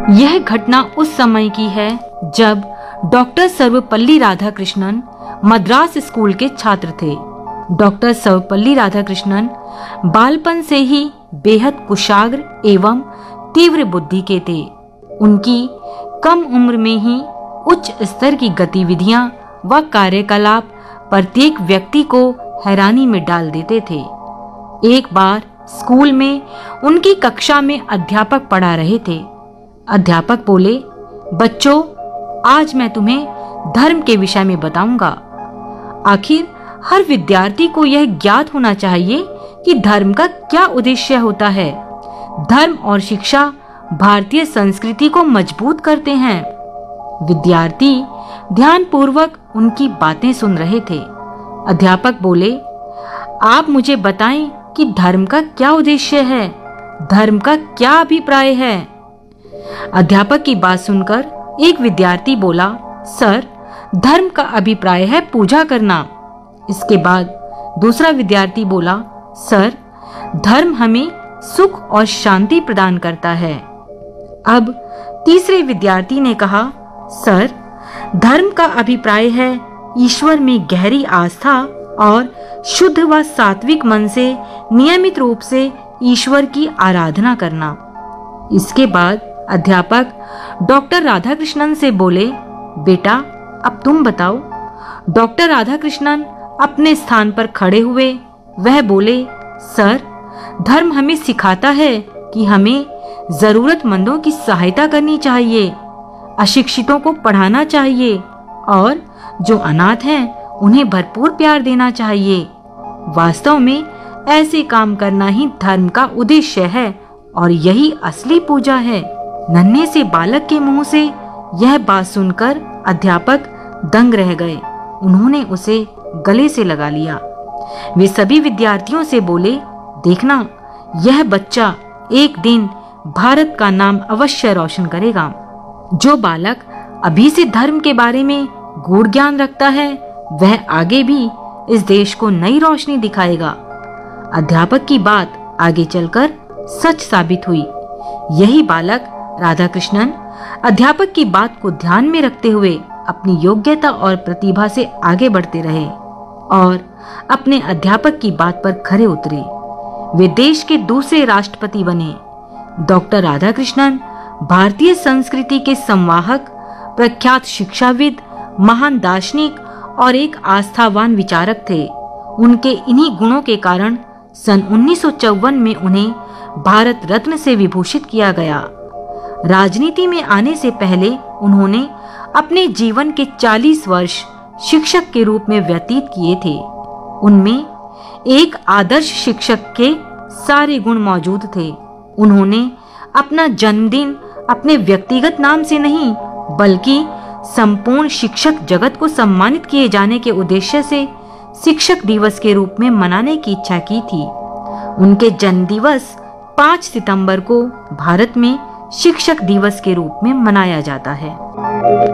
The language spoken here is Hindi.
यह घटना उस समय की है जब डॉक्टर सर्वपल्ली राधाकृष्णन मद्रास स्कूल के छात्र थे। डॉक्टर सर्वपल्ली राधाकृष्णन बालपन से ही बेहद कुशाग्र एवं तीव्र बुद्धि के थे। उनकी कम उम्र में ही उच्च स्तर की गतिविधियां व कार्यकलाप प्रत्येक व्यक्ति को हैरानी में डाल देते थे। एक बार स्कूल में उनकी कक्षा में अध्यापक पढ़ा रहे थे। अध्यापक बोले, बच्चों, आज मैं तुम्हें धर्म के विषय में बताऊंगा। आखिर हर विद्यार्थी को यह ज्ञात होना चाहिए कि धर्म का क्या उद्देश्य होता है। धर्म और शिक्षा भारतीय संस्कृति को मजबूत करते हैं। विद्यार्थी ध्यानपूर्वक उनकी बातें सुन रहे थे। अध्यापक बोले, आप मुझे बताएं कि धर्म का क्या उद्देश्य है, धर्म का क्या अभिप्राय है। अध्यापक की बात सुनकर एक विद्यार्थी बोला, सर, धर्म का अभिप्राय है पूजा करना। इसके बाद दूसरा विद्यार्थी बोला, सर, धर्म हमें सुख और शांति प्रदान करता है। अब तीसरे विद्यार्थी ने कहा, सर, धर्म का अभिप्राय है ईश्वर में गहरी आस्था और शुद्ध व सात्विक मन से नियमित रूप से ईश्वर की आराधना करना। इसके बाद अध्यापक डॉक्टर राधाकृष्णन से बोले, बेटा, अब तुम बताओ। डॉक्टर राधाकृष्णन अपने स्थान पर खड़े हुए। वह बोले, सर, धर्म हमें सिखाता है कि हमें जरूरतमंदों की सहायता करनी चाहिए, अशिक्षितों को पढ़ाना चाहिए और जो अनाथ हैं उन्हें भरपूर प्यार देना चाहिए। वास्तव में ऐसे काम करना ही धर्म का उद्देश्य है और यही असली पूजा है। नन्हे से बालक के मुंह से यह बात सुनकर अध्यापक दंग रह गए। उन्होंने उसे गले से लगा लिया। वे सभी विद्यार्थियों से बोले, देखना, यह बच्चा एक दिन भारत का नाम अवश्य रोशन करेगा। जो बालक अभी से धर्म के बारे में गूढ़ ज्ञान रखता है, वह आगे भी इस देश को नई रोशनी दिखाएगा। अध्यापक की बात आगे चलकर सच साबित हुई। यही बालक राधाकृष्णन अध्यापक की बात को ध्यान में रखते हुए अपनी योग्यता और प्रतिभा से आगे बढ़ते रहे और अपने अध्यापक की बात पर खरे उतरे। वे देश के दूसरे राष्ट्रपति बने। डॉक्टर राधाकृष्णन भारतीय संस्कृति के संवाहक, प्रख्यात शिक्षाविद, महान दार्शनिक और एक आस्थावान विचारक थे। उनके इन्हीं गुणों के कारण सन 1954 में उन्हें भारत रत्न से विभूषित किया गया। राजनीति में आने से पहले उन्होंने अपने जीवन के 40 वर्ष शिक्षक के रूप में व्यतीत किए थे। उनमें एक आदर्श शिक्षक के सारे गुण मौजूद थे। उन्होंने अपना जन्मदिन अपने व्यक्तिगत नाम से नहीं, बल्कि संपूर्ण शिक्षक जगत को सम्मानित किए जाने के उद्देश्य से शिक्षक दिवस के रूप में मनाने की इच्छा की थी। उनके जन्म दिवस 5 सितंबर को भारत में शिक्षक दिवस के रूप में मनाया जाता है।